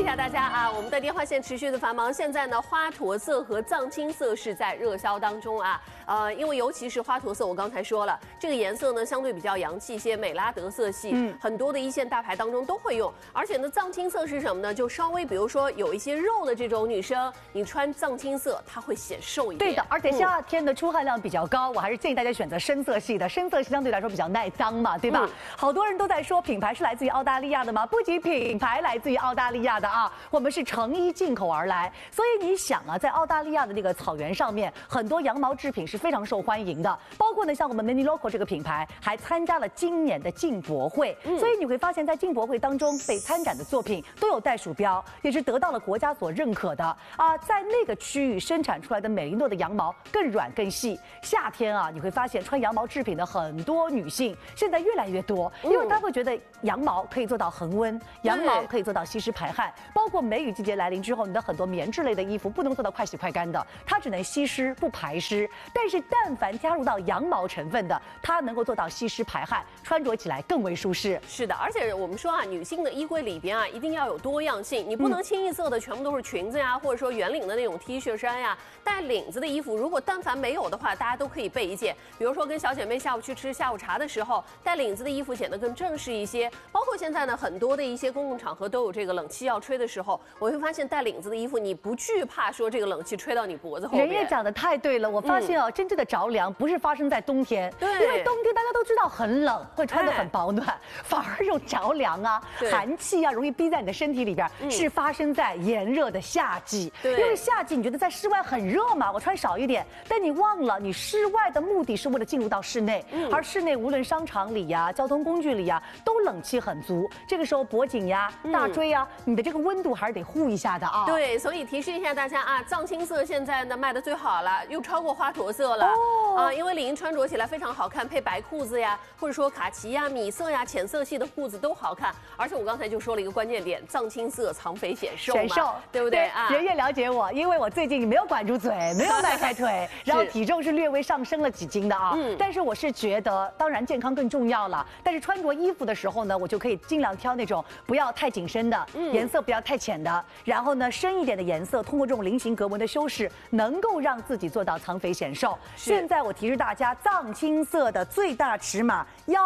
下大家啊，我们的电话线持续的繁忙。现在呢，花驼色和藏青色是在热销当中啊。因为尤其是花驼色，我刚才说了，这个颜色呢相对比较洋气一些，美拉德色系，很多的一线大牌当中都会用。而且呢，藏青色是什么呢？就稍微比如说有一些肉的这种女生，你穿藏青色，它会显瘦一点。 对的，而且夏天的出汗量比较高，我还是建议大家选择深色系的，深色系相对来说比较耐脏嘛，对吧？好多人都在说品牌是来自于澳大利亚的吗？不仅品牌来自于澳大利亚的啊，我们是成衣进口而来。所以你想啊，在澳大利亚的那个草原上面，很多羊毛制品是非常受欢迎的，包括呢像我们 Mini Local 这个品牌还参加了今年的进博会，所以你会发现在进博会当中被参展的作品都有带鼠标，也是得到了国家所认可的啊。在那个区域生产出来的美利诺的羊毛更软更细，夏天啊你会发现穿羊毛制品的很多女性现在越来越多，因为她会觉得羊毛可以做到恒温，羊毛可以做到吸湿排汗，包括梅雨季节来临之后，你的很多棉质类的衣服不能做到快洗快干的，它只能吸湿不排湿。但是但凡加入到羊毛成分的，它能够做到吸湿排汗，穿着起来更为舒适。 是的，而且我们说啊，女性的衣柜里边啊，一定要有多样性，你不能清一色的全部都是裙子呀，或者说圆领的那种 T 恤衫呀，带领子的衣服，如果但凡没有的话，大家都可以备一件。比如说跟小姐妹下午去吃下午茶的时候，带领子的衣服显得更正式一些。包括现在呢，很多的一些公共场合都有这个冷气要吹的时候，我会发现带领子的衣服，你不惧怕说这个冷气吹到你脖子后面。 人也讲得太对了，我发现真正的着凉不是发生在冬天， 对， 因为冬天大家都知道很冷，会穿得很保暖，反而这种着凉啊、寒气啊，容易逼在你的身体里边，是发生在炎热的夏季。因为夏季你觉得在室外很热嘛，我穿少一点，但你忘了你室外的目的是为了进入到室内，而室内无论商场里呀、交通工具里呀，都冷气很足，这个时候脖颈呀、大椎啊，你的这个温度还是得护一下的啊。 对，所以提示一下大家啊，藏青色现在呢卖的最好了，又超过花驼色了因为李英穿着起来非常好看，配白裤子呀，或者说卡其呀、米色呀、浅色系的裤子都好看。而且我刚才就说了一个关键点，藏青色藏肥显瘦嘛，对不对啊？ 人也了解我，因为我最近没有管住嘴，没有迈开腿，然后体重是略微上升了几斤的啊。但是我是觉得，当然健康更重要了。但是穿着衣服的时候呢，我就可以尽量挑那种不要太紧身的，颜色不要太浅的，然后呢深一点的颜色，通过这种菱形格纹的修饰，能够让自己做到藏肥显瘦。现在我提示大家，藏青色的最大尺码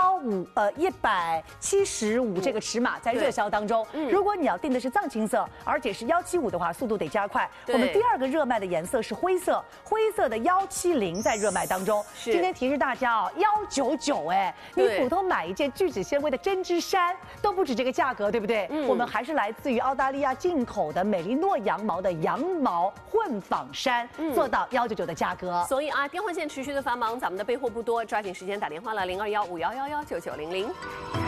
175这个尺码在热销当中。如果你要定的是藏青色，而且是175的话，速度得加快。我们第二个热卖的颜色是灰色，灰色的170在热卖当中。今天提示大家哦，199哎，你普通买一件聚酯纤维的针织衫都不止这个价格，对不对？我们还是来自于澳大利亚进口的美利诺羊毛的羊毛混纺衫，做到199的价格。 所以啊，电话线持续的繁忙，咱们的备货不多，抓紧时间打电话了，0215111990。